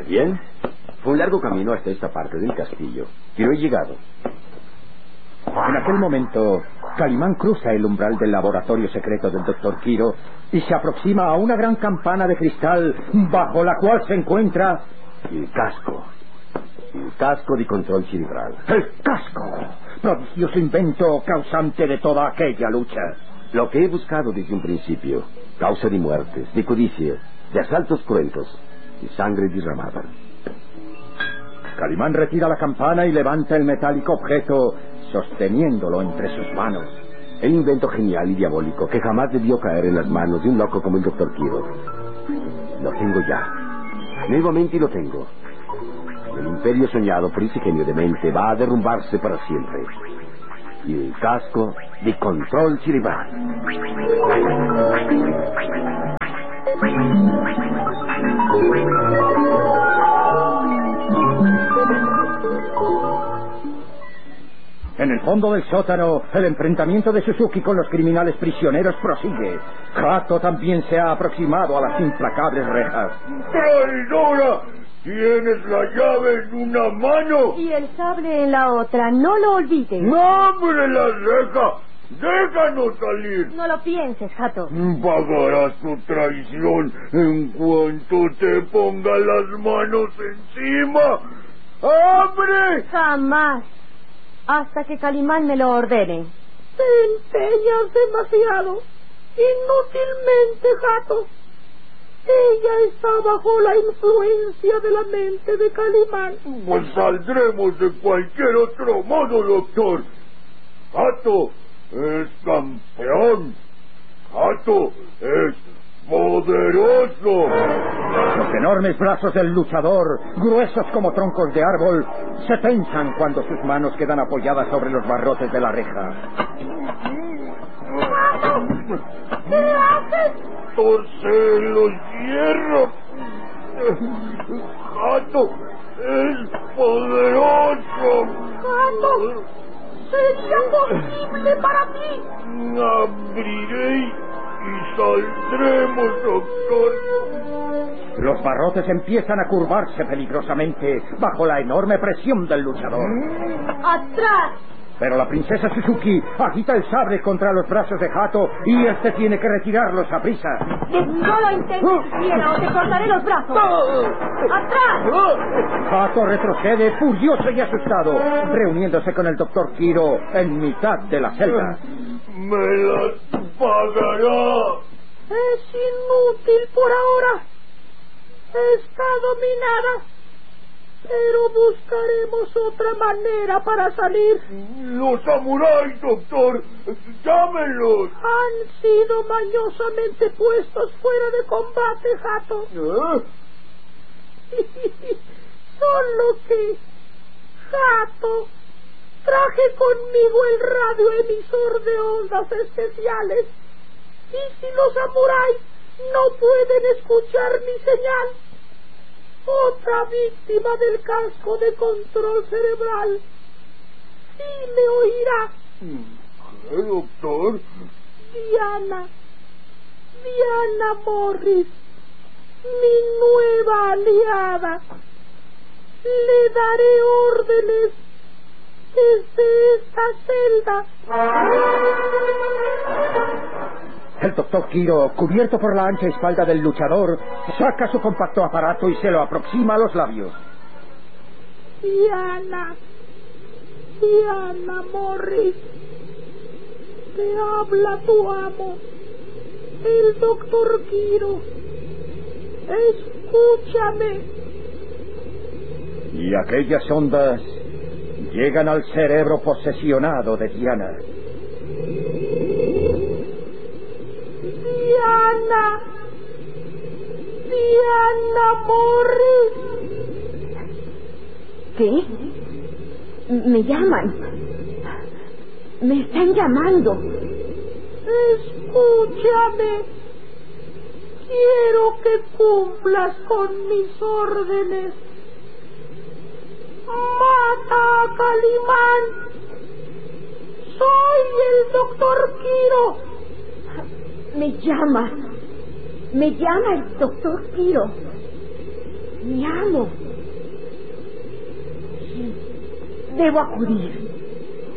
Bien, fue un largo camino hasta esta parte del castillo, pero he llegado. En aquel momento, Calimán cruza el umbral del laboratorio secreto del Dr. Quiro y se aproxima a una gran campana de cristal bajo la cual se encuentra... El casco de control cerebral. ¡El casco! Prodigioso invento causante de toda aquella lucha. Lo que he buscado desde un principio. Causa de muertes, de codicia, de asaltos cruentos, de sangre derramada. Calimán retira la campana y levanta el metálico objeto, sosteniéndolo entre sus manos. El invento genial y diabólico que jamás debió caer en las manos de un loco como el Dr. Quiro. Lo tengo ya. Nuevamente lo tengo. El imperio soñado por ese genio de mente va a derrumbarse para siempre. Y el casco de control cerebral. En el fondo del sótano, el enfrentamiento de Suzuki con los criminales prisioneros prosigue. Hato también se ha aproximado a las implacables rejas. ¡Traidora! Tienes la llave en una mano y el sable en la otra, no lo olvides. ¡Abre la reja! ¡Déjanos salir! No lo pienses, Hato. Pagarás tu traición en cuanto te ponga las manos encima. ¡Abre! Jamás. Hasta que Calimán me lo ordene. Te empeñas demasiado. Inútilmente, Hato. Ella está bajo la influencia de la mente de Calimán. Pues saldremos de cualquier otro modo, doctor. Hato es campeón. Hato es poderoso. Los enormes brazos del luchador, gruesos como troncos de árbol, se tensan cuando sus manos quedan apoyadas sobre los barrotes de la reja. ¿Qué haces? Torcer los hierros. Hato es poderoso. Hato, sería posible para ti. Abriré y saldremos, doctor. Los barrotes empiezan a curvarse peligrosamente bajo la enorme presión del luchador. ¡Atrás! Pero la princesa Suzuki agita el sable contra los brazos de Hato y este tiene que retirarlos a prisa. No lo intentes siquiera o te cortaré los brazos. ¡Atrás! Hato retrocede furioso y asustado, reuniéndose con el Dr. Quiro en mitad de la celda. Me las pagará. Es inútil por ahora. Está dominada. Pero buscaremos otra manera para salir. Los samuráis, doctor. Llámenlos. Han sido mañosamente puestos fuera de combate, Hato. Solo que, Hato, traje conmigo el radioemisor de ondas especiales. Y si los samuráis no pueden escuchar mi señal, otra víctima del casco de control cerebral sí me oirá. ¿Qué, doctor? Diana Morris, mi nueva aliada. Le daré órdenes desde esta celda. El Dr. Quiro, cubierto por la ancha espalda del luchador, saca su compacto aparato y se lo aproxima a los labios. Diana Morris, te habla tu amo, el Dr. Quiro. Escúchame. Y aquellas ondas llegan al cerebro posesionado de Diana. Diana Morris. ¿Qué? Me llaman. Me están llamando. Escúchame. Quiero que cumplas con mis órdenes. Mata a Calimán. Soy el Dr. Quiro. Me llama el Dr. Quiro. Mi amo. Sí, debo acudir.